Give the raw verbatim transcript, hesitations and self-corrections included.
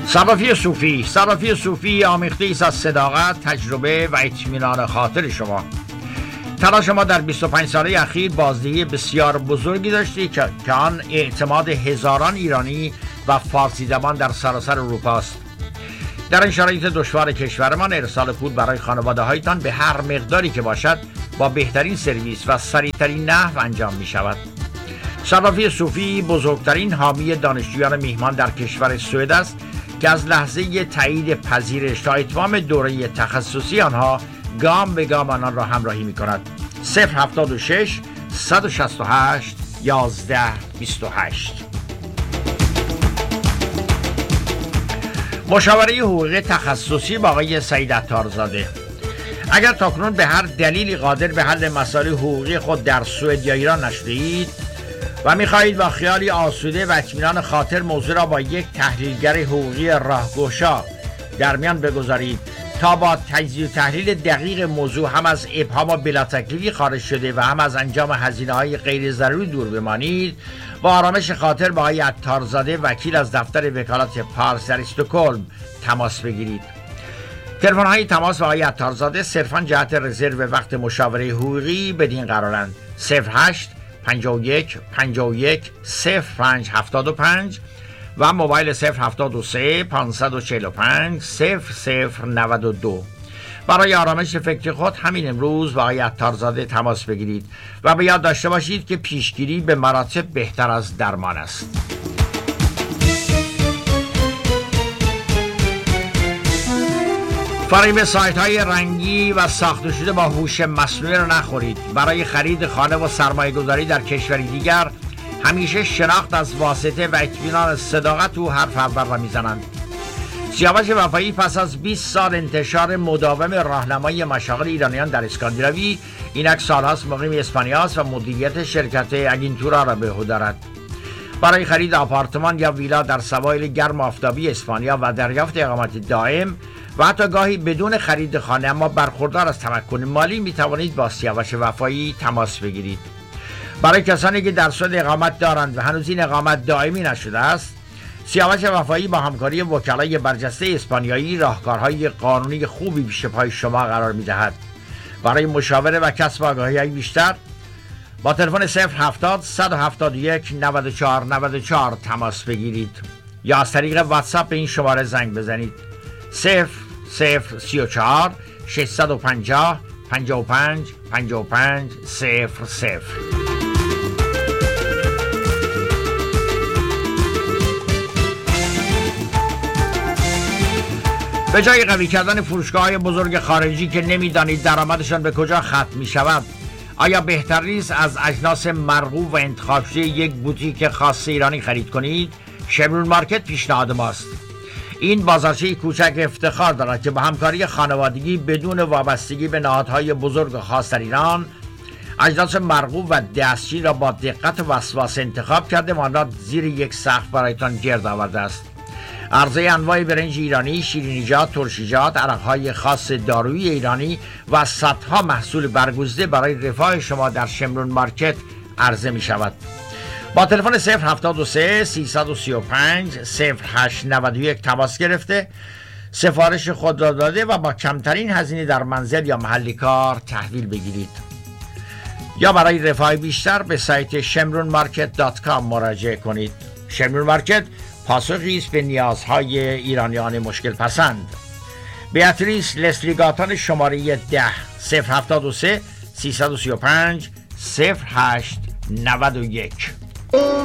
صرافی صوفی صرافی صوفی آمیخته است از صداقت، تجربه و اطمینان خاطر شما. تلاش ما در بیست و پنج ساله اخیر بازدهی بسیار بزرگی داشته که آن اعتماد هزاران ایرانی و فارسی زبان در سراسر اروپا است. در این شرایط دشوار کشورمان ارسال پول برای خانواده هایتان به هر مقداری که باشد با بهترین سرویس و سریعترین نحو انجام می شود. صرافی صوفی بزرگترین حامی دانشجویان میهمان در کشور سوئد است که از لحظه تایید پذیرش تا اتمام دوره تخصصی آنها گام به گام آنان را همراهی می کند. صفر هفتاد و شش صد و شصت و هشت یازده بیست و هشت. مشاوره حقوقی تخصصی با آقای سعید عطارزاده. اگر تاکنون به هر دلیلی قادر به حل مسائل حقوقی خود در سوئد یا ایران نشده‌اید و می‌خواهید با خیالی آسوده و اطمینان خاطر موضوع را با یک تحلیلگر حقوقی راهگشا در میان بگذارید تا با تجزیه و تحلیل دقیق موضوع هم از ابهام و بلا تکلیفی خارج شده و هم از انجام هزینه‌های غیر ضروری دور بمانید، با آرامش خاطر با آقای عطارزاده وکیل از دفتر وکالت پارس در استکهلم تماس بگیرید. تلفن‌های تماس با آقای عطارزاده صرفاً جهت رزرو وقت مشاوره حقوقی بدین قرارند: صفر هشت پنجاه و یک پنجاه و یک صفر پنج هفتاد و پنج و موبایل صفر هفتاد و سه پانصد و چهل و پنج صفر صفر نود و دو. برای آرامش فکر خود همین امروز با آقای عطارزاده تماس بگیرید و به یاد داشته باشید که پیشگیری به مراتب بهتر از درمان است. فریب سایت های رنگی و ساخته شده با هوش مصنوعی را نخورید. برای خرید خانه و سرمایه گذاری در کشوری دیگر همیشه شناخت از واسطه و اطمینان صداقت او حرف اول را میزنند. سیاوش وفایی پس از بیست سال انتشار مداوم راهنمای مشاغل ایرانیان در اسکاندیناوی، اینک سالهاست مقیم اسپانیا است و مدیریت شرکت اگینتورا را به عهده دارد. برای خرید آپارتمان یا ویلا در سواحل گرم آفتابی اسپانیا و دریافت اقامت دائم و حتی گاهی بدون خرید خانه اما برخوردار از تمکن مالی می توانید با سیاوش وفایی تماس بگیرید. برای کسانی که در سوئد اقامت دارند و هنوز این اقامت دائمی نشده است، سیاوش وفایی با همکاری وکلای برجسته اسپانیایی راهکارهای قانونی خوبی پیش پای شما قرار می دهد. برای مشاوره و کسب آگاهی بیشتر با تلفن صفر هفتاد صد و هفتاد و یک نود و چهار نود و چهار تماس بگیرید یا از طریق واتساپ به این شماره زنگ بزنید: صفر صفر سی و چهار ششصد و پنجاه پنجاه و پنج پنجاه و پنج صفر صفر. به جای قوی کردن فروشگاه‌های بزرگ خارجی که نمی‌دانید درآمدشان به کجا ختم می‌شود، آیا بهتر نیست از اجناس مرغوب و انتخاب شده یک بوتیک خاص ایرانی خرید کنید؟ شمرون مارکت پیشنهاد ماست. این بازارچه کوچک افتخار دارد که با همکاری خانوادگی بدون وابستگی به نهادهای بزرگ و خاص در ایران اجناس مرغوب و دستچین را با دقت و وسواس انتخاب کرده و آن را زیر یک سقف برایتان گرد آورده است. عرضه انواع برنج ایرانی، شیرینیجات، ترشیجات، عرقهای خاص دارویی ایرانی و صدها محصول برگزیده برای رفاه شما در شمرون مارکت عرضه می شود. با تلفن صفر هفتاد و سه سیصد و سی و پنج صفر هشت نود و یک تماس گرفته سفارش خود را داده و با کمترین هزینه در منزل یا محل کار تحویل بگیرید. یا برای رفاه بیشتر به سایت شمرون مارکت دات کام مراجعه کنید. شمرون مارکت پاسخی است به نیازهای ایرانیان مشکل پسند. بیاتریس لسلیگاتان شماره ده صفر هفتاد و سه سیصد و سی و پنج صفر هشت نود و یک.